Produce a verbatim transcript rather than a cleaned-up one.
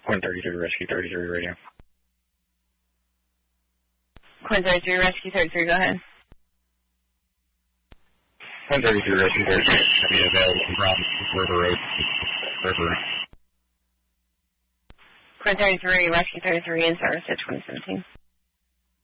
Quinn thirty-three, Rescue thirty-three, radio. Quinn thirty-three, Rescue thirty-three, go ahead. Quinn thirty-three, Rescue thirty-three, should be available from River Road. River. Quinn thirty-three, Rescue thirty-three, in service at twenty seventeen.